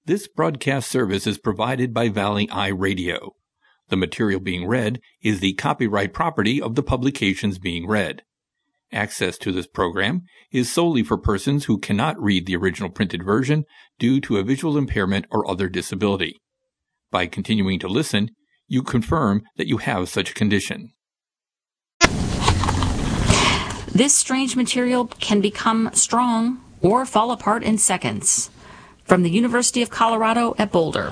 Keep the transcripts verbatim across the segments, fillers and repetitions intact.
This broadcast service is provided by Valley Eye Radio. The material being read is the copyright property of the publications being read. Access to this program is solely for persons who cannot read the original printed version due to a visual impairment or other disability. By continuing to listen, you confirm that you have such a condition. This strange material can become strong or fall apart in seconds. From the University of Colorado at Boulder.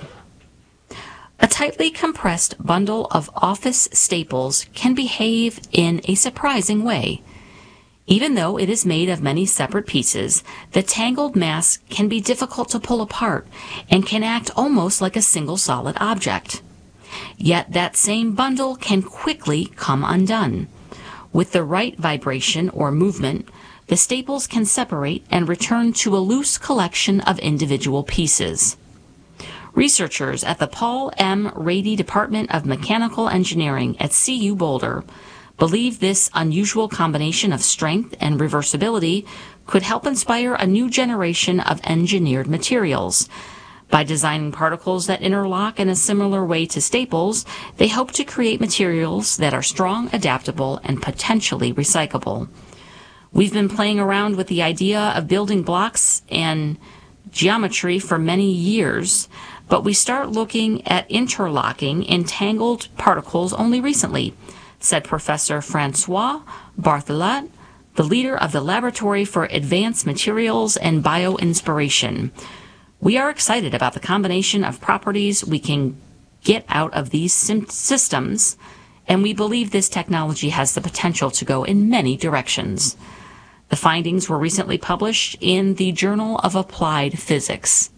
A tightly compressed bundle of office staples can behave in a surprising way. Even though it is made of many separate pieces, the tangled mass can be difficult to pull apart and can act almost like a single solid object. Yet that same bundle can quickly come undone. With the right vibration or movement, the staples can separate and return to a loose collection of individual pieces. Researchers at the Paul M. Rady Department of Mechanical Engineering at C U Boulder believe this unusual combination of strength and reversibility could help inspire a new generation of engineered materials. By designing particles that interlock in a similar way to staples, they hope to create materials that are strong, adaptable, and potentially recyclable. We've been playing around with the idea of building blocks and geometry for many years, but we start looking at interlocking entangled particles only recently, said Professor Francois Barthelat, the leader of the Laboratory for Advanced Materials and Bioinspiration. We are excited about the combination of properties we can get out of these systems, and we believe this technology has the potential to go in many directions. The findings were recently published in the Journal of Applied Physics.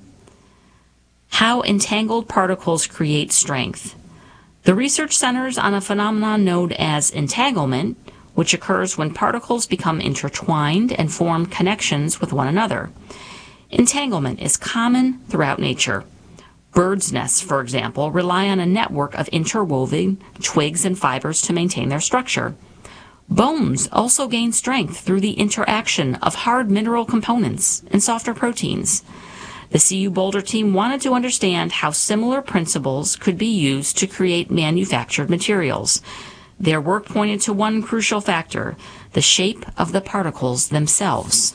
How entangled particles create strength. The research centers on a phenomenon known as entanglement, which occurs when particles become intertwined and form connections with one another. Entanglement is common throughout nature. Birds' nests, for example, rely on a network of interwoven twigs and fibers to maintain their structure. Bones also gain strength through the interaction of hard mineral components and softer proteins. The C U Boulder team wanted to understand how similar principles could be used to create manufactured materials. Their work pointed to one crucial factor, the shape of the particles themselves.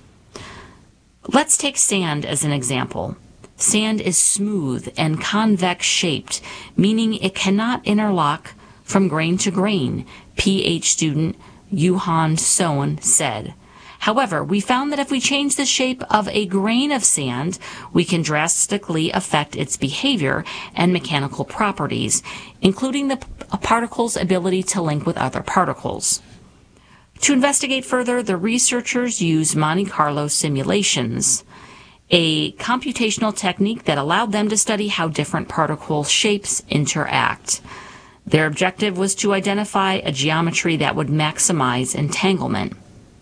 Let's take sand as an example. Sand is smooth and convex shaped, meaning it cannot interlock from grain to grain, PhD student Yuhan Sohn said. However, we found that if we change the shape of a grain of sand, we can drastically affect its behavior and mechanical properties, including the particle's ability to link with other particles. To investigate further, the researchers used Monte Carlo simulations, a computational technique that allowed them to study how different particle shapes interact. Their objective was to identify a geometry that would maximize entanglement.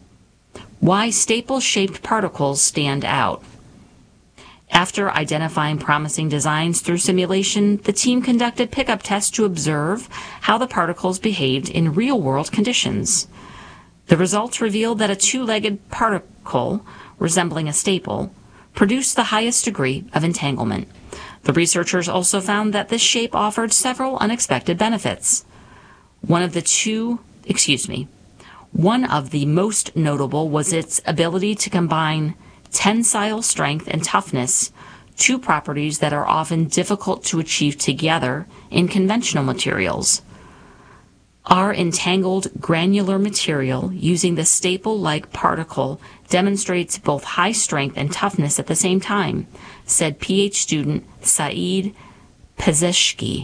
Why staple-shaped particles stand out. After identifying promising designs through simulation, the team conducted pickup tests to observe how the particles behaved in real-world conditions. The results revealed that a two-legged particle, resembling a staple, produced the highest degree of entanglement. The researchers also found that this shape offered several unexpected benefits. One of the two, excuse me, one of the most notable was its ability to combine tensile strength and toughness, two properties that are often difficult to achieve together in conventional materials. Our entangled granular material using the staple-like particle demonstrates both high strength and toughness at the same time, said PhD student Saeed Pezeshki.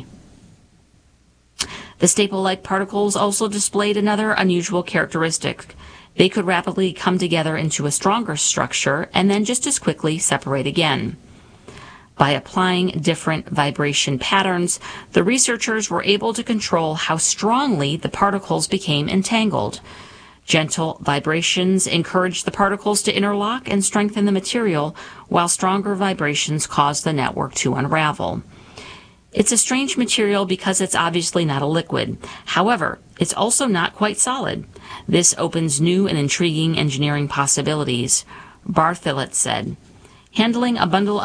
The staple-like particles also displayed another unusual characteristic. They could rapidly come together into a stronger structure and then just as quickly separate again. By applying different vibration patterns, the researchers were able to control how strongly the particles became entangled. Gentle vibrations encouraged the particles to interlock and strengthen the material, while stronger vibrations caused the network to unravel. It's a strange material because it's obviously not a liquid. However, it's also not quite solid. This opens new and intriguing engineering possibilities, Barthelat said. Handling a bundle